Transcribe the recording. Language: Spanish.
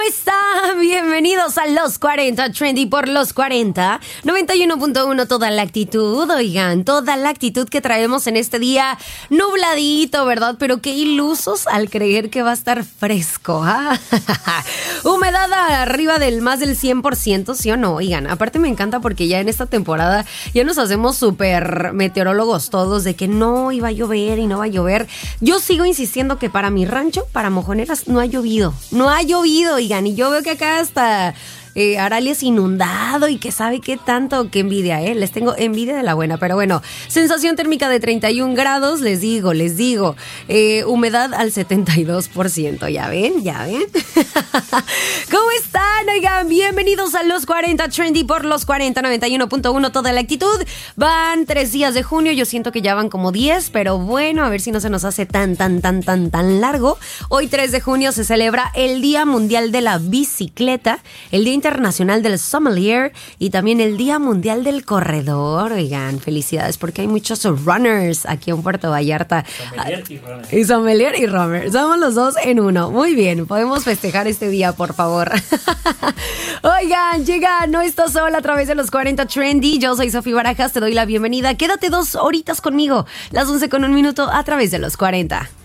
están? Bienvenidos a Los 40 Trendy por Los 40 91.1, toda la actitud. Oigan, toda la actitud que traemos en este día nubladito, ¿verdad? Pero qué ilusos al creer que va a estar fresco, ¿ah? Humedad arriba del más del 100%, ¿sí o no? Oigan, aparte me encanta porque ya en esta temporada ya nos hacemos súper meteorólogos todos de que no iba a llover y no va a llover. Yo sigo insistiendo que para mi rancho, para Mojoneras, no ha llovido. No ha llovido, oigan, y yo veo que acá hasta Arali es inundado y que sabe qué tanto, qué envidia, les tengo envidia de la buena, pero bueno, sensación térmica de 31 grados, les digo, humedad al 72%, ¿ya ven? ¿Cómo están? Oigan, bienvenidos a Los 40 Trendy por Los 40 91.1, toda la actitud. Van 3 días de junio, yo siento que ya van como 10, pero bueno, a ver si no se nos hace tan largo. Hoy 3 de junio se celebra el Día Mundial de la Bicicleta, el Día Internacional del Sommelier y también el Día Mundial del Corredor. Oigan, felicidades porque hay muchos runners aquí en Puerto Vallarta. Sommelier y runner. Somos los dos en uno. Muy bien, podemos festejar este día, por favor. Oigan, llega No Estás Sola a través de Los 40 Trendy. Yo soy Sofía Barajas, te doy la bienvenida. Quédate 2 horitas conmigo, las 11:01 a través de Los 40.